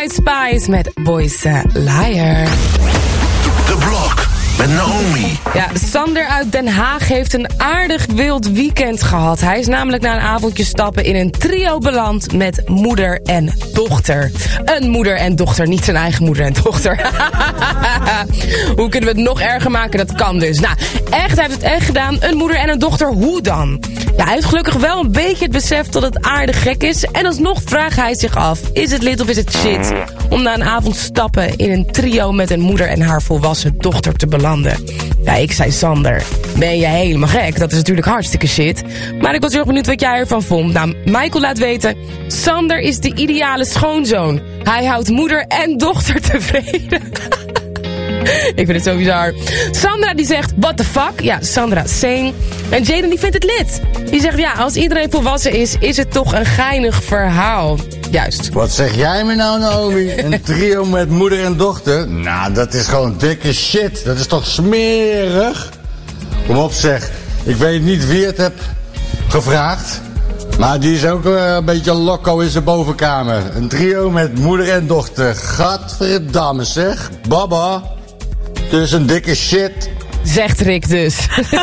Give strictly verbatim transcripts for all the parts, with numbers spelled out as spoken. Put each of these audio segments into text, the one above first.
Ice Spice met Boys uh, Liar. De Blok met Naomi. Ja, Sander uit Den Haag heeft een aardig wild weekend gehad. Hij is namelijk na een avondje stappen in een trio beland met moeder en dochter. Een moeder en dochter, niet zijn eigen moeder en dochter. Hoe kunnen we het nog erger maken? Dat kan dus. Nou, echt, hij heeft het echt gedaan. Een moeder en een dochter, hoe dan? Ja, hij heeft gelukkig wel een beetje het besef dat het aardig gek is. En alsnog vraagt hij zich af, is het lit of is het shit om na een avond stappen in een trio met een moeder en haar volwassen dochter te belanden? Ja, ik zei Sander, ben je helemaal gek? Dat is natuurlijk hartstikke shit. Maar ik was heel erg benieuwd wat jij ervan vond. Nou, Michael laat weten, Sander is de ideale schoonzoon. Hij houdt moeder en dochter tevreden. Ik vind het zo bizar. Sandra die zegt, what the fuck? Ja, Sandra, same. En Jaden die vindt het lit. Die zegt, ja, als iedereen volwassen is, is het toch een geinig verhaal. Juist. Wat zeg jij me nou, Naomi? Een trio met moeder en dochter? Nou, dat is gewoon dikke shit. Dat is toch smerig? Kom op zeg. Ik weet niet wie het heb gevraagd. Maar die is ook uh, een beetje loco in zijn bovenkamer. Een trio met moeder en dochter. Gadverdamme zeg. Baba. Dus een dikke shit. Zegt Rick dus.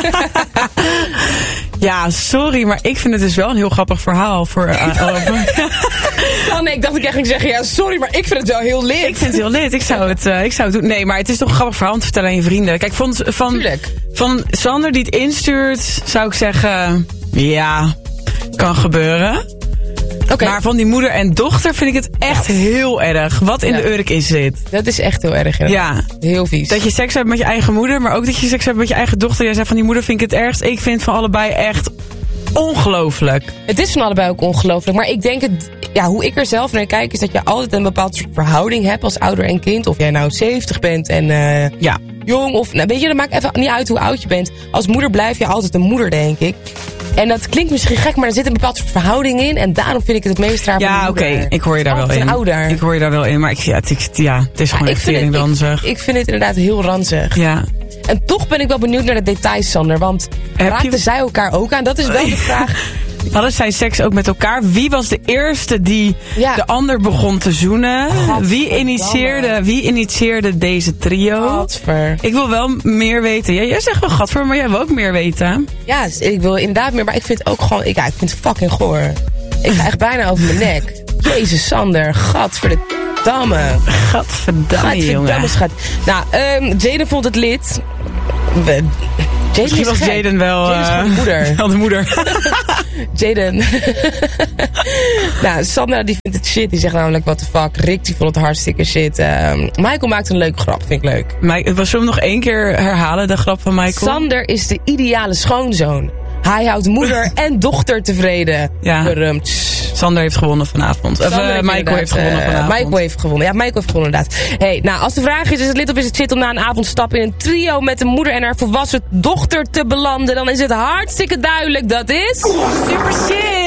Ja, sorry, maar ik vind het dus wel een heel grappig verhaal. Voor, uh, oh nee, ik dacht ik echt ging zeggen, ja, sorry, maar ik vind het wel heel lit. Ik vind het heel lit, ik zou het, uh, ik zou het doen. Nee, maar het is toch een grappig verhaal om te vertellen aan je vrienden. Kijk, van, van, van Sander die het instuurt, zou ik zeggen, ja, kan gebeuren. Okay. Maar van die moeder en dochter vind ik het echt ja. heel erg. Wat in ja. de urk in zit. Dat is echt heel erg. Ja. Heel vies. Dat je seks hebt met je eigen moeder, maar ook dat je seks hebt met je eigen dochter. Jij zei van die moeder vind ik het ergst. Ik vind van allebei echt ongelooflijk. Het is van allebei ook ongelooflijk. Maar ik denk, het, ja, hoe ik er zelf naar kijk, is dat je altijd een bepaald soort verhouding hebt als ouder en kind. Of jij nou zeventig bent en uh, ja. jong. Of, nou, weet je, dat maakt even niet uit hoe oud je bent. Als moeder blijf je altijd een moeder, denk ik. En dat klinkt misschien gek, maar er zit een bepaald soort verhouding in. En daarom vind ik het het meest raar. Ja, oké, okay. ik hoor je daar wel in. Ouder. Ik hoor je daar wel in, maar ik, ja, het, ja, het is gewoon ja, echt tering ranzig. Ik, ik vind het inderdaad heel ranzig. Ja. En toch ben ik wel benieuwd naar de details, Sander. Want raakten je... zij elkaar ook aan? Dat is wel de vraag. Hadden zij seks ook met elkaar? Wie was de eerste die ja. de ander begon te zoenen? Wie initieerde, wie initieerde deze trio? Gadver. Ik wil wel meer weten. Ja, jij zegt wel gadver, maar jij wil ook meer weten. Ja, ik wil inderdaad meer. Maar ik vind het ook gewoon... Ik, ja, ik vind het fucking goor. Ik ga echt bijna over mijn nek. Jezus, Sander. Gadverdamme. Gadverdamme, jongen. Schat. Nou, um, Jaden vond het lid. We, Jaden Misschien was Jaden wel, Jaden is gewoon de moeder. wel de moeder. Jaden. Nou, Sandra die vindt het shit. Die zegt namelijk, what the fuck. Rick die vond het hartstikke shit. Uh, Michael maakt een leuke grap, vind ik leuk. Maar, zullen we hem nog één keer herhalen, de grap van Michael? Sander is de ideale schoonzoon. Hij houdt moeder en dochter tevreden. Ja. Berumt. Sander heeft gewonnen vanavond. Of uh, heeft Michael heeft gewonnen vanavond. Uh, Michael heeft gewonnen. Ja, Michael heeft gewonnen inderdaad. Hey, nou, als de vraag is, is het lit of is het shit om na een avond stappen in een trio met een moeder en haar volwassen dochter te belanden, dan is het hartstikke duidelijk dat is... Super shit!